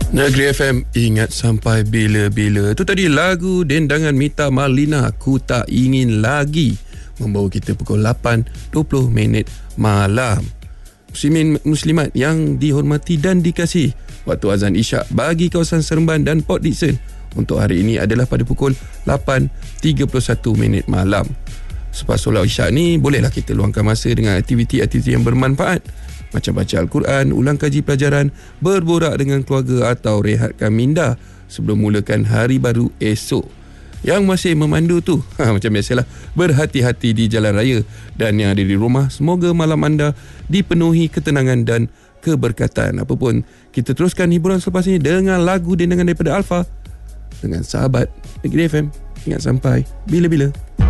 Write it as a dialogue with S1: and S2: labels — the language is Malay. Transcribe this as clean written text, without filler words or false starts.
S1: Negeri FM, ingat sampai bila-bila. Itu tadi lagu dendangan Mita Marlina, Ku Tak Ingin Lagi, membawa kita pukul 8.20 malam. Muslimin muslimat yang dihormati dan dikasihi, waktu azan isyak bagi kawasan Seremban dan Port Dickson untuk hari ini adalah pada pukul 8.31 malam. Selepas solat isyak ni, bolehlah kita luangkan masa dengan aktiviti-aktiviti yang bermanfaat, macam baca Al-Quran, ulang kaji pelajaran, berborak dengan keluarga atau rehatkan minda sebelum mulakan hari baru esok. Yang masih memandu tu, macam biasalah, berhati-hati di jalan raya. Dan yang ada di rumah, semoga malam anda dipenuhi ketenangan dan keberkatan. Apapun, kita teruskan hiburan selepas ini dengan lagu dendangan daripada Alfa dengan sahabat Negeri FM. Ingat sampai bila-bila.